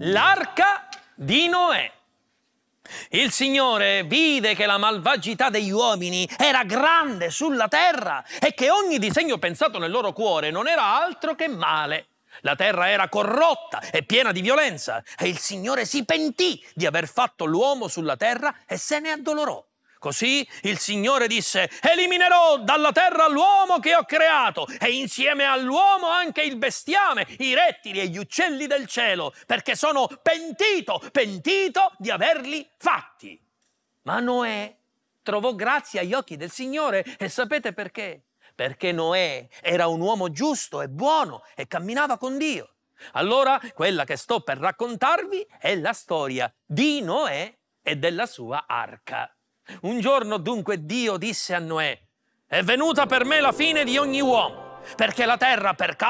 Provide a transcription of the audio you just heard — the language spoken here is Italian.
L'arca di Noè. Il Signore vide che la malvagità degli uomini era grande sulla terra e che ogni disegno pensato nel loro cuore non era altro che male. La terra era corrotta e piena di violenza e il Signore si pentì di aver fatto l'uomo sulla terra e se ne addolorò. Così il Signore disse: eliminerò dalla terra l'uomo che ho creato e insieme all'uomo anche il bestiame, i rettili e gli uccelli del cielo, perché sono pentito di averli fatti. Ma Noè trovò grazia agli occhi del Signore e sapete perché? Perché Noè era un uomo giusto e buono e camminava con Dio. Allora, quella che sto per raccontarvi è la storia di Noè e della sua arca. Un giorno dunque Dio disse a Noè: è venuta per me la fine di ogni uomo, perché la terra per causa